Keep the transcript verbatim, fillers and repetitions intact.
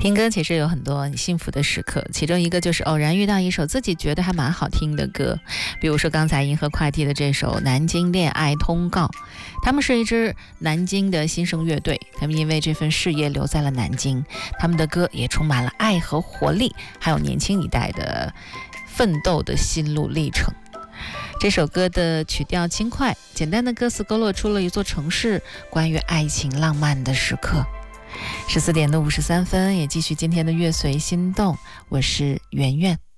听歌其实有很多很幸福的时刻，其中一个就是偶然遇到一首自己觉得还蛮好听的歌，比如说刚才银河快递的这首《南京恋爱通告》。他们是一支南京的新生乐队，他们因为这份事业留在了南京，他们的歌也充满了爱和活力，还有年轻一代的奋斗的心路历程。这首歌的曲调轻快，简单的歌词勾勒出了一座城市关于爱情浪漫的时刻。十四点的五十三分，也继续今天的乐随心动，我是圆圆。